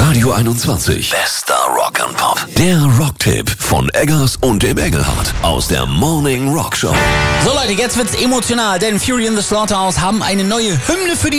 Radio 21. Bester Rock and Pop. Der Rocktipp von Eggers und dem Engelhardt aus der Morning Rock Show. So Leute, jetzt wird's emotional, denn Fury in the Slaughterhouse haben eine neue Hymne für die